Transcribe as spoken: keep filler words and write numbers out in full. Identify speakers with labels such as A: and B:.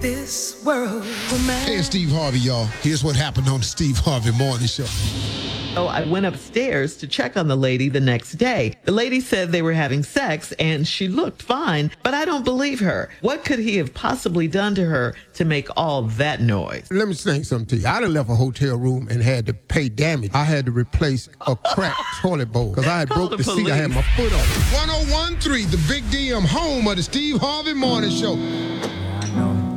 A: this world a man.
B: Hey, it's Steve Harvey, y'all. Here's what happened on the Steve Harvey Morning Show.
C: So I went upstairs to check on the lady the next day. The lady said they were having sex and she looked fine, but I don't believe her. What could he have possibly done to her to make all that noise?
D: Let me say something to you. I done left a hotel room and had to pay damage. I had to replace a cracked toilet bowl because I had
C: Call
D: broke
C: the
D: the seat. I had
C: police.
D: my foot on it.
B: one oh one three, the Big D M, home of the Steve Harvey Morning Show.
A: I know.